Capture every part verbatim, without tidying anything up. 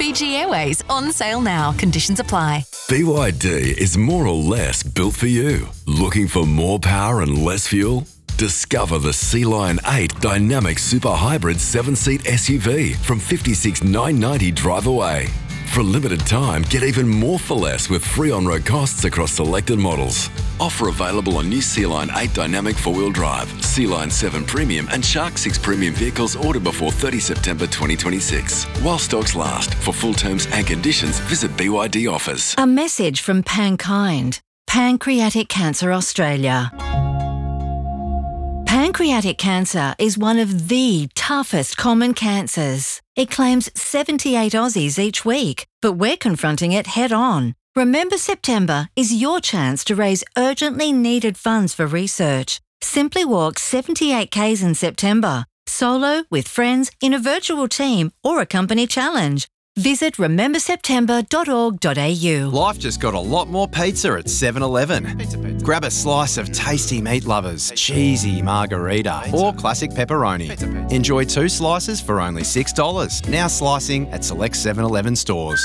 Fiji Airways on sale now. Conditions apply. B Y D is more or less built for you. Looking for more power and less fuel? Discover the Sea Lion eight Dynamic Super Hybrid seven-seat S U V from fifty-six thousand nine hundred ninety dollars drive away. For a limited time, get even more for less with free on-road costs across selected models. Offer available on new Sea Lion eight Dynamic four-wheel drive, Sea Lion seven Premium and Shark six Premium vehicles ordered before thirtieth September twenty twenty-six. While stocks last. For full terms and conditions, visit B Y D offers. A message from Pankind, Pancreatic Cancer Australia. Pancreatic cancer is one of the toughest common cancers. It claims seventy-eight Aussies each week, but we're confronting it head on. Remember September is your chance to raise urgently needed funds for research. Simply walk seventy-eight kays in September, solo, with friends, in a virtual team or a company challenge. Visit remember september dot org dot a u. Life just got a lot more pizza at seven eleven. Pizza, pizza. Grab a slice of tasty meat lovers, cheesy margarita, pizza. Or classic pepperoni. Pizza, pizza. Enjoy two slices for only six dollars. Now slicing at select seven eleven stores.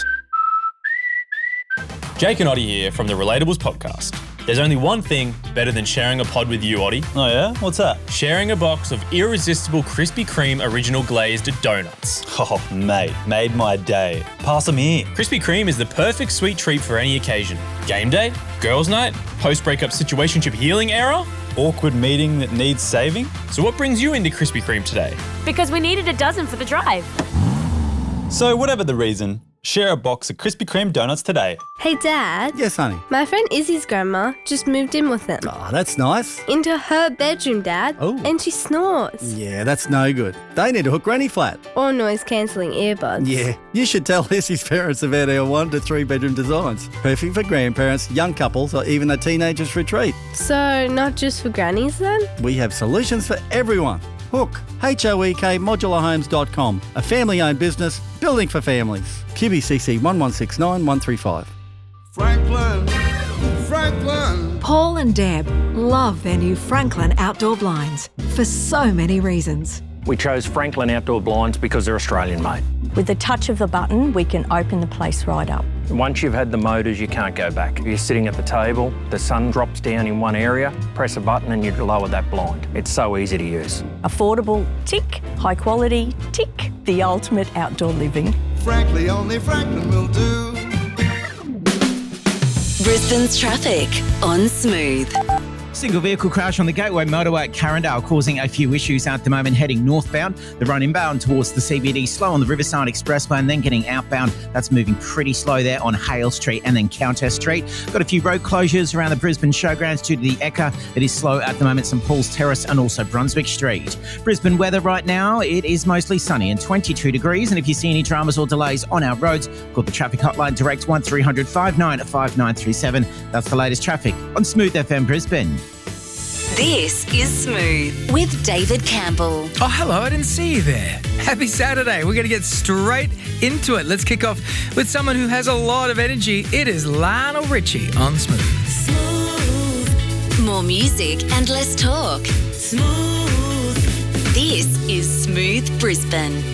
Jake and Oddie here from the Relatables podcast. There's only one thing better than sharing a pod with you, Oddie. Oh yeah? What's that? Sharing a box of irresistible Krispy Kreme original glazed donuts. Oh, mate, made my day. Pass them here. Krispy Kreme is the perfect sweet treat for any occasion. Game day, girls' night, post-breakup situationship healing era. Awkward meeting that needs saving. So what brings you into Krispy Kreme today? Because we needed a dozen for the drive. So whatever the reason, share a box of Krispy Kreme donuts today. Hey, Dad. Yes, honey. My friend Izzy's grandma just moved in with them. Oh, that's nice. Into her bedroom, Dad. Oh. And she snores. Yeah, that's no good. They need to hook Granny flat. Or noise-cancelling earbuds. Yeah, you should tell Izzy's parents about our one to three bedroom designs. Perfect for grandparents, young couples, or even a teenager's retreat. So, not just for grannies then? We have solutions for everyone. Hook, H O E K modular homes dot com, a family-owned business building for families. Q B C C one one six nine one three five. Franklin, Franklin. Paul and Deb love their new Franklin outdoor blinds for so many reasons. We chose Franklin outdoor blinds because they're Australian made. With the touch of the button, we can open the place right up. Once you've had the motors, you can't go back. You're sitting at the table, the sun drops down in one area, press a button and you lower that blind. It's so easy to use. Affordable, tick. High quality, tick. The ultimate outdoor living. Frankly, only Franklin will do. Brisbane's traffic on Smooth. Single vehicle crash on the Gateway Motorway at Carindale causing a few issues at the moment heading northbound. The run inbound towards the C B D slow on the Riverside Expressway and then getting outbound. That's moving pretty slow there on Hale Street and then Countess Street. Got a few road closures around the Brisbane Showgrounds due to the Ekka. It is slow at the moment, St Paul's Terrace and also Brunswick Street. Brisbane weather right now, it is mostly sunny and twenty-two degrees. And if you see any dramas or delays on our roads, call the traffic hotline direct one three hundred five nine five nine three seven. That's the latest traffic on Smooth F M Brisbane. This is Smooth with David Campbell. Oh, hello, I didn't see you there. Happy Saturday. We're going to get straight into it. Let's kick off with someone who has a lot of energy. It is Lionel Richie on Smooth. Smooth. More music and less talk. Smooth. This is Smooth Brisbane.